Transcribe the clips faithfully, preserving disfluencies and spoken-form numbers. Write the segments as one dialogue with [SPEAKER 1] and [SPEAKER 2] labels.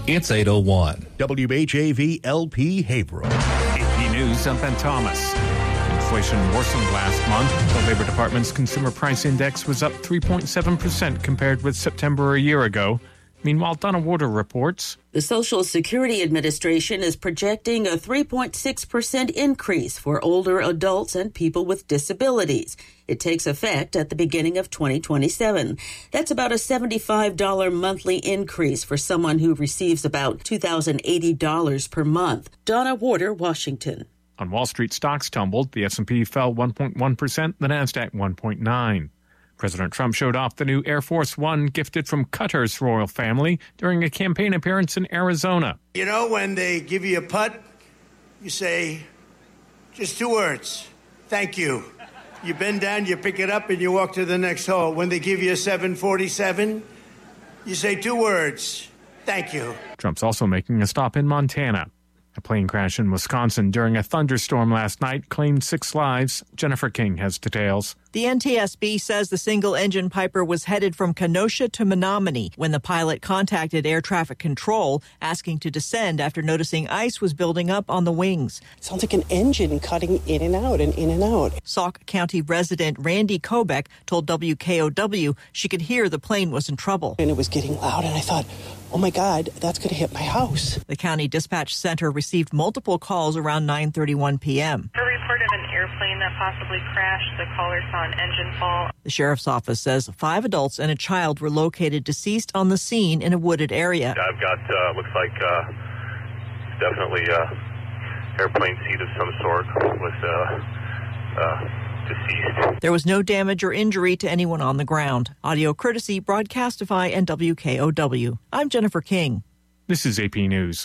[SPEAKER 1] It's eight oh one.
[SPEAKER 2] W H A V L P Haverhill.
[SPEAKER 3] A P News, I'm Ben Thomas. Inflation worsened last month. The Labor Department's Consumer Price Index was up three point seven percent compared with September a year ago. Meanwhile, Donna Warder reports.
[SPEAKER 4] The Social Security Administration is projecting a three point six percent increase for older adults and people with disabilities. It takes effect at the beginning of twenty twenty-seven. That's about a seventy-five dollars monthly increase for someone who receives about two thousand eighty dollars per month. Donna Warder, Washington.
[SPEAKER 3] On Wall Street, stocks tumbled. The S and P fell one point one percent, the NASDAQ one point nine percent. President Trump showed off the new Air Force One gifted from Qatar's royal family during a campaign appearance in Arizona.
[SPEAKER 5] You know, when they give you a putt, you say just two words, thank you. You bend down, you pick it up, and you walk to the next hole. When they give you a seven forty-seven, you say two words, thank you.
[SPEAKER 3] Trump's also making a stop in Montana. A plane crash in Wisconsin during a thunderstorm last night claimed six lives. Jennifer King has details.
[SPEAKER 6] The N T S B says the single-engine Piper was headed from Kenosha to Menominee when the pilot contacted air traffic control, asking to descend after noticing ice was building up on the wings.
[SPEAKER 7] It sounds like an engine cutting in and out and in and out.
[SPEAKER 6] Sauk County resident Randy Kobeck told W K O W she could hear the plane was in trouble.
[SPEAKER 7] And it was getting loud, and I thought, oh my God, that's going to hit my house.
[SPEAKER 6] The county dispatch center received multiple calls around nine thirty-one p.m.
[SPEAKER 8] A report of an airplane that possibly crashed. The caller saw an engine fall.
[SPEAKER 6] The sheriff's office says five adults and a child were located deceased on the scene in a wooded area.
[SPEAKER 9] I've got, uh, looks like uh, definitely uh, airplane seat of some sort with uh, uh, deceased.
[SPEAKER 6] There was no damage or injury to anyone on the ground. Audio courtesy Broadcastify and W K O W. I'm Jennifer King.
[SPEAKER 3] This is A P News.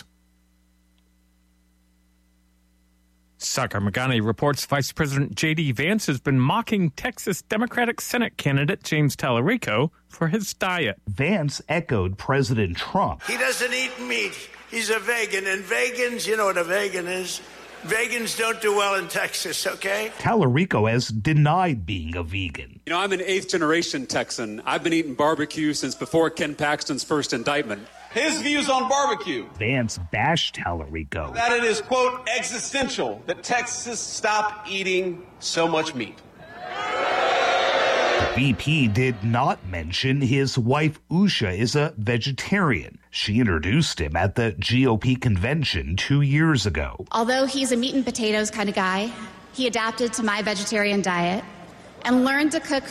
[SPEAKER 3] Sagarmagani reports Vice President J D. Vance has been mocking Texas Democratic Senate candidate James Tallarico for his diet.
[SPEAKER 10] Vance echoed President Trump.
[SPEAKER 5] He doesn't eat meat. He's a vegan, and vegans, you know what a vegan is. Vegans don't do well in Texas, okay?
[SPEAKER 10] Tallarico has denied being a vegan.
[SPEAKER 11] You know, I'm an eighth-generation Texan. I've been eating barbecue since before Ken Paxton's first indictment.
[SPEAKER 12] His views on barbecue.
[SPEAKER 10] Vance bashed Tallarico.
[SPEAKER 12] That it is, quote, existential that Texas stop eating so much meat.
[SPEAKER 10] The V P did not mention his wife Usha is a vegetarian. She introduced him at the G O P convention two years ago.
[SPEAKER 13] Although he's a meat and potatoes kind of guy, he adapted to my vegetarian diet and learned to cook